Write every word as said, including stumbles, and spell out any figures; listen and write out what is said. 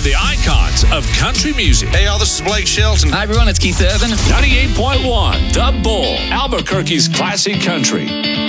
the icons of country music. Hey, y'all, this is Blake Shelton. Hi, everyone. It's Keith Urban. ninety-eight point one, The Bull, Albuquerque's classic country.